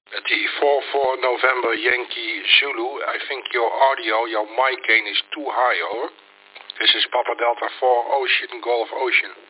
The 4 November Yankee Zulu, I think your audio, your mic gain is too high, over. This is Papa Delta 4 Ocean Golf Ocean.